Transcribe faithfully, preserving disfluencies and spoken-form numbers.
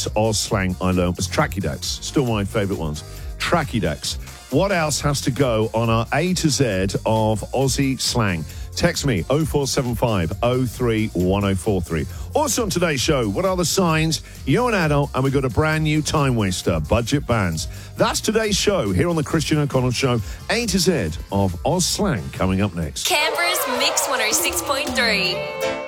Oz slang I learned was tracky decks. Still my favourite ones. Tracky decks. What else has to go on our A to Z of Aussie slang? Text me oh four seven five oh three one oh four three. Also on today's show, what are the signs you're an adult and we've got a brand new time waster, budget bands. That's today's show here on the Christian O'Connell Show. A to Z of Oz slang coming up next. Canberra's Mix one oh six point three.